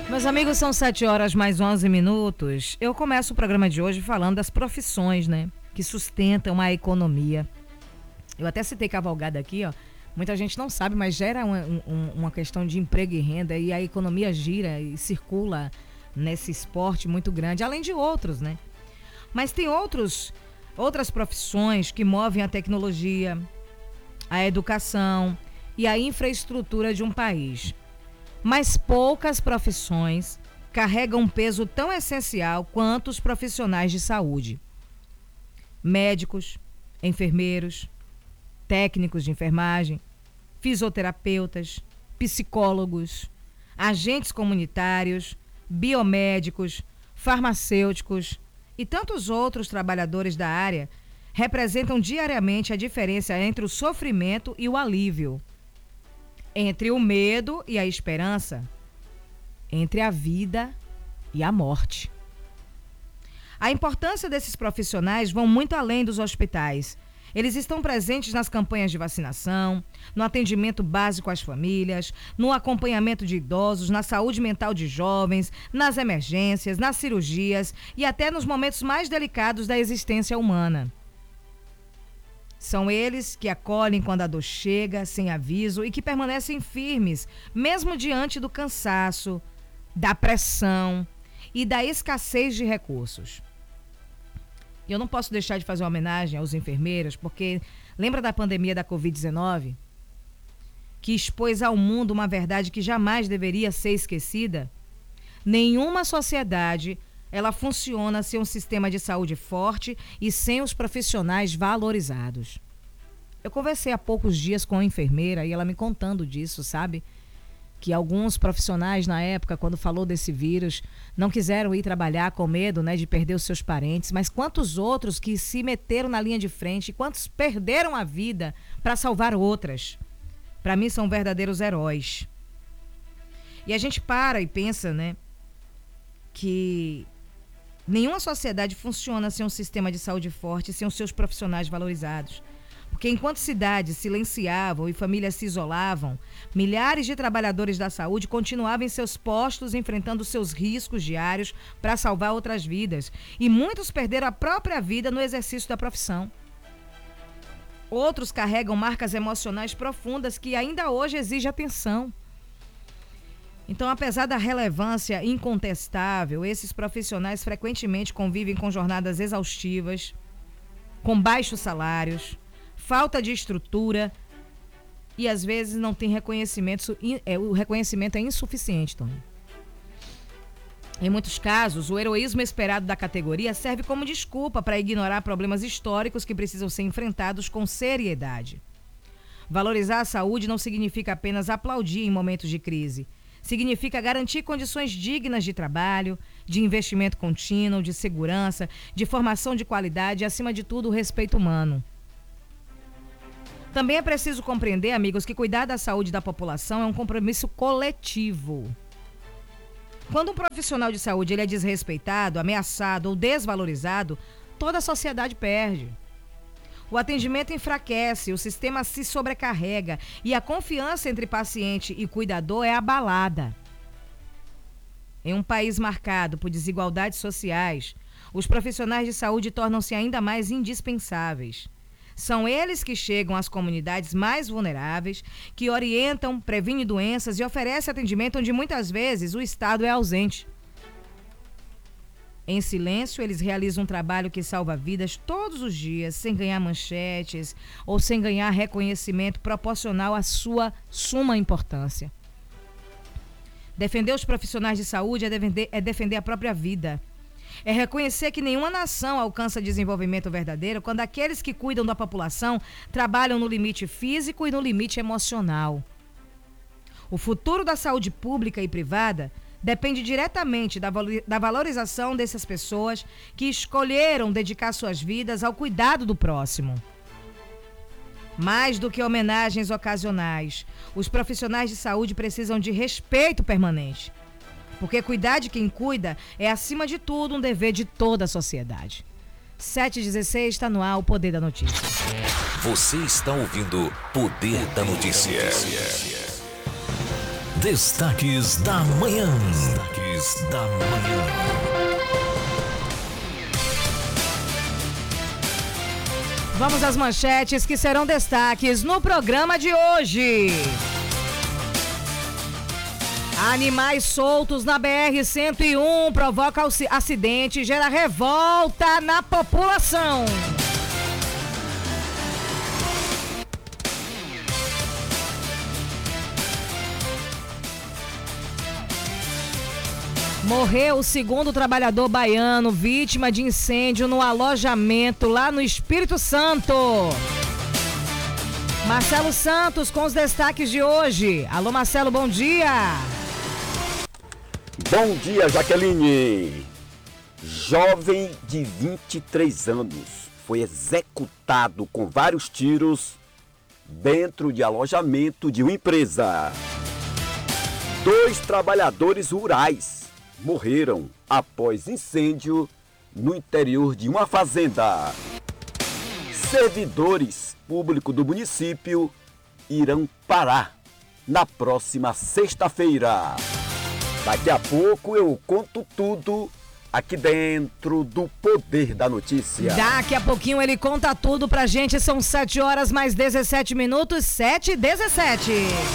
Meus amigos, são 7 horas mais 11 minutos. Eu começo o programa de hoje falando das profissões, né, que sustentam a economia. Eu até citei cavalgada aqui, ó. Muita gente não sabe, mas gera uma questão de emprego e renda, e a economia gira e circula nesse esporte muito grande, além de outros, né? Mas tem outras profissões que movem a tecnologia, a educação e a infraestrutura de um país. Mas poucas profissões carregam um peso tão essencial quanto os profissionais de saúde. Médicos, enfermeiros, técnicos de enfermagem, fisioterapeutas, psicólogos, agentes comunitários, biomédicos, farmacêuticos e tantos outros trabalhadores da área representam diariamente a diferença entre o sofrimento e o alívio, entre o medo e a esperança, entre a vida e a morte. A importância desses profissionais vão muito além dos hospitais. Eles estão presentes nas campanhas de vacinação, no atendimento básico às famílias, no acompanhamento de idosos, na saúde mental de jovens, nas emergências, nas cirurgias e até nos momentos mais delicados da existência humana. São eles que acolhem quando a dor chega, sem aviso, e que permanecem firmes, mesmo diante do cansaço, da pressão e da escassez de recursos. E eu não posso deixar de fazer uma homenagem aos enfermeiros, porque lembra da pandemia da Covid-19? Que expôs ao mundo uma verdade que jamais deveria ser esquecida? Nenhuma sociedade ela funciona sem um sistema de saúde forte e sem os profissionais valorizados. Eu conversei há poucos dias com uma enfermeira e ela me contando disso, sabe? Que alguns profissionais na época, quando falou desse vírus, não quiseram ir trabalhar com medo, né, de perder os seus parentes, mas quantos outros que se meteram na linha de frente, quantos perderam a vida para salvar outras. Para mim são verdadeiros heróis. E a gente para e pensa, né, que nenhuma sociedade funciona sem um sistema de saúde forte, sem os seus profissionais valorizados. Porque enquanto cidades silenciavam e famílias se isolavam, milhares de trabalhadores da saúde continuavam em seus postos enfrentando seus riscos diários para salvar outras vidas. E muitos perderam a própria vida no exercício da profissão. Outros carregam marcas emocionais profundas que ainda hoje exigem atenção. Então, apesar da relevância incontestável, esses profissionais frequentemente convivem com jornadas exaustivas, com baixos salários, falta de estrutura e às vezes não tem reconhecimento, o reconhecimento é insuficiente, Tony. Em muitos casos, o heroísmo esperado da categoria serve como desculpa para ignorar problemas históricos que precisam ser enfrentados com seriedade. Valorizar a saúde não significa apenas aplaudir em momentos de crise. Significa garantir condições dignas de trabalho, de investimento contínuo, de segurança, de formação de qualidade e, acima de tudo, o respeito humano. Também é preciso compreender, amigos, que cuidar da saúde da população é um compromisso coletivo. Quando um profissional de saúde ele é desrespeitado, ameaçado ou desvalorizado, toda a sociedade perde. O atendimento enfraquece, o sistema se sobrecarrega e a confiança entre paciente e cuidador é abalada. Em um país marcado por desigualdades sociais, os profissionais de saúde tornam-se ainda mais indispensáveis. São eles que chegam às comunidades mais vulneráveis, que orientam, previnem doenças e oferecem atendimento onde muitas vezes o Estado é ausente. Em silêncio, eles realizam um trabalho que salva vidas todos os dias, sem ganhar manchetes ou sem ganhar reconhecimento proporcional à sua suma importância. Defender os profissionais de saúde é defender a própria vida. É reconhecer que nenhuma nação alcança desenvolvimento verdadeiro quando aqueles que cuidam da população trabalham no limite físico e no limite emocional. O futuro da saúde pública e privada depende diretamente da valorização dessas pessoas que escolheram dedicar suas vidas ao cuidado do próximo. Mais do que homenagens ocasionais, os profissionais de saúde precisam de respeito permanente. Porque cuidar de quem cuida é, acima de tudo, um dever de toda a sociedade. 7h16, está no ar o Poder da Notícia. Você está ouvindo Poder da Notícia. Destaques da manhã. Destaques da manhã. Vamos às manchetes que serão destaques no programa de hoje. Animais soltos na BR-101 provoca acidente e gera revolta na população. Morreu o segundo trabalhador baiano vítima de incêndio no alojamento lá no Espírito Santo. Marcelo Santos com os destaques de hoje. Alô, Marcelo, bom dia. Bom dia, Jaqueline. Jovem de 23 anos foi executado com vários tiros dentro de alojamento de uma empresa. 2 trabalhadores rurais morreram após incêndio no interior de uma fazenda. Servidores públicos do município irão parar na próxima sexta-feira. Daqui a pouco eu conto tudo aqui dentro do Poder da Notícia. Daqui a pouquinho ele conta tudo pra gente. São 7 horas mais 17 minutos, 7h17.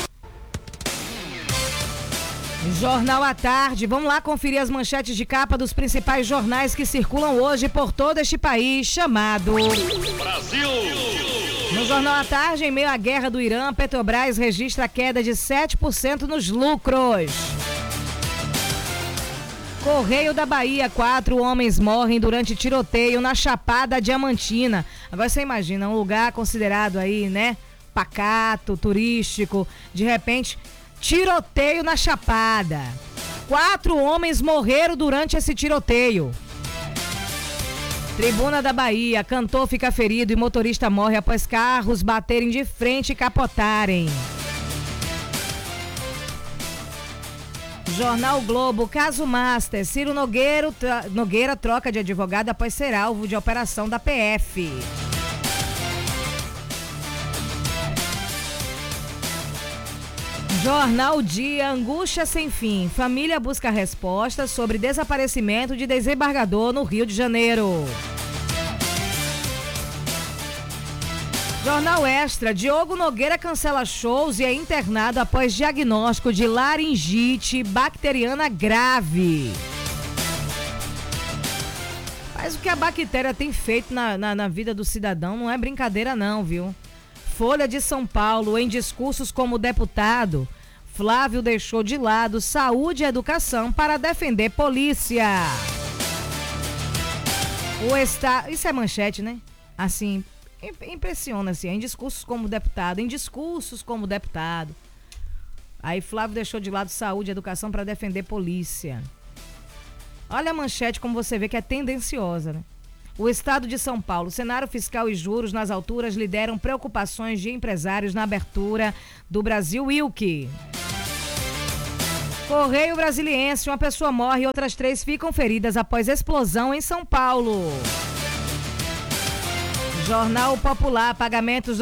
Jornal à Tarde, vamos lá conferir as manchetes de capa dos principais jornais que circulam hoje por todo este país, chamado Brasil. No Jornal à Tarde, em meio à guerra do Irã, Petrobras registra queda de 7% nos lucros. Correio da Bahia, 4 homens morrem durante tiroteio na Chapada Diamantina. Agora você imagina, um lugar considerado aí, né, pacato, turístico, de repente... Tiroteio na Chapada. 4 homens morreram durante esse tiroteio. Tribuna da Bahia. Cantor fica ferido e motorista morre após carros baterem de frente e capotarem. Jornal Globo. Caso Master. Ciro Nogueira troca de advogado após ser alvo de operação da PF. Jornal Dia, angústia sem fim. Família busca respostas sobre desaparecimento de desembargador no Rio de Janeiro. Jornal Extra, Diogo Nogueira cancela shows e é internado após diagnóstico de laringite bacteriana grave. Mas o que a bactéria tem feito na vida do cidadão não é brincadeira não, viu? Folha de São Paulo, em discursos como deputado, Flávio deixou de lado saúde e educação para defender polícia. Isso é manchete, né? Assim, impressiona assim, em discursos como deputado. Aí Flávio deixou de lado saúde e educação para defender polícia. Olha a manchete como você vê que é tendenciosa, né? O estado de São Paulo, cenário fiscal e juros nas alturas lideram preocupações de empresários na abertura do Brasil Wilk. Correio Brasiliense, uma pessoa morre e outras 3 ficam feridas após explosão em São Paulo. Jornal Popular, pagamentos